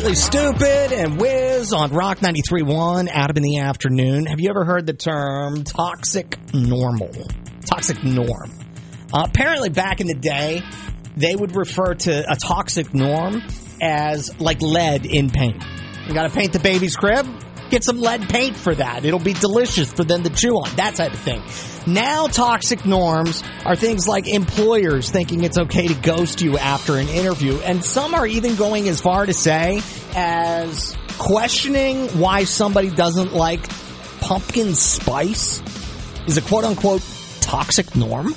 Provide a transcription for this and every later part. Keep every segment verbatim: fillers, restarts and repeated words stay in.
Absolutely Stupid and Wiz on Rock ninety-three point one, Adam in the afternoon. Have you ever heard the term toxic normal? Toxic norm. Uh, apparently back in the day, they would refer to a toxic norm as like lead in paint. You got to paint the baby's crib? Get some lead paint for that. It'll be delicious for them to chew on. That type of thing. Now toxic norms are things like employers thinking it's okay to ghost you after an interview. And some are even going as far to say as questioning why somebody doesn't like pumpkin spice is a quote-unquote toxic norm.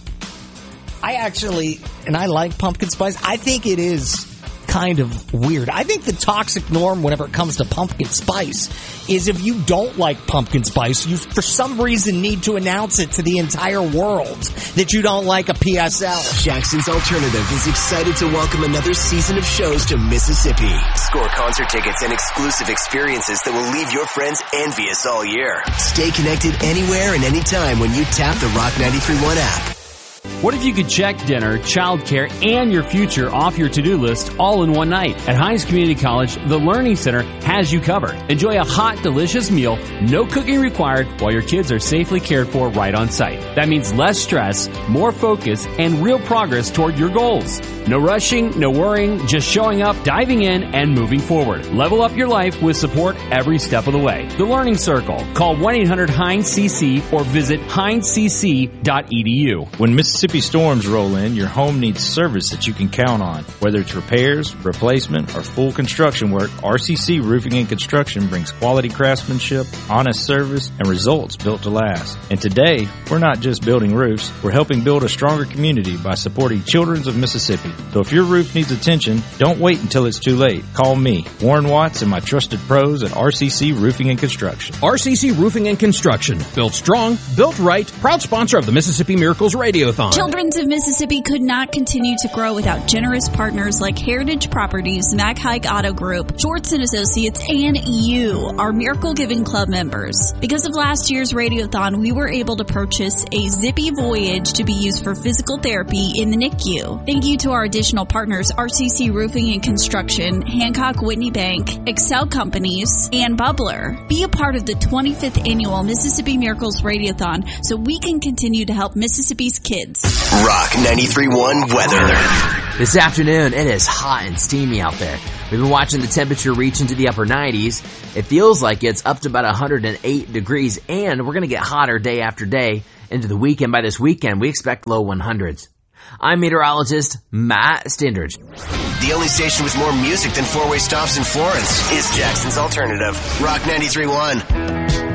I actually, and I like pumpkin spice, I think it is kind of weird. I think the toxic norm whenever it comes to pumpkin spice is if you don't like pumpkin spice, you for some reason need to announce it to the entire world that you don't like a P S L. Jackson's Alternative is excited to welcome another season of shows to Mississippi. Score concert tickets and exclusive experiences that will leave your friends envious all year. Stay connected anywhere and anytime when you tap the Rock ninety-three point one app. What if you could check dinner, childcare, and your future off your to-do list all in one night? At Hines Community College, the Learning Center has you covered. Enjoy a hot, delicious meal, no cooking required, while your kids are safely cared for right on site. That means less stress, more focus, and real progress toward your goals. No rushing, no worrying, just showing up, diving in, and moving forward. Level up your life with support every step of the way. The Learning Circle. Call one eight hundred Hines C C or visit hines c c dot e d u. When Mississippi storms roll in, your home needs service that you can count on. Whether it's repairs, replacement, or full construction work, R C C Roofing and Construction brings quality craftsmanship, honest service, and results built to last. And today, we're not just building roofs, we're helping build a stronger community by supporting Children's of Mississippi. So if your roof needs attention, don't wait until it's too late. Call me, Warren Watts, and my trusted pros at R C C Roofing and Construction. R C C Roofing and Construction. Built strong, built right, proud sponsor of the Mississippi Miracles Radiothon. Children's of Mississippi could not continue to grow without generous partners like Heritage Properties, Mac Haik Auto Group, Schwartz and Associates, and you, our Miracle Giving Club members. Because of last year's Radiothon, we were able to purchase a Zippy Voyage to be used for physical therapy in the N I C U. Thank you to our additional partners, R C C Roofing and Construction, Hancock Whitney Bank, Excel Companies, and Bubbler. Be a part of the twenty-fifth annual Mississippi Miracles Radiothon so we can continue to help Mississippi's kids. Rock ninety-three point one weather. This afternoon, it is hot and steamy out there. We've been watching the temperature reach into the upper nineties. It feels like it's up to about one hundred eight degrees, and we're going to get hotter day after day into the weekend. By this weekend, we expect low one hundreds. I'm meteorologist Matt Stindridge. The only station with more music than four-way stops in Florence is Jackson's Alternative. Rock ninety-three point one.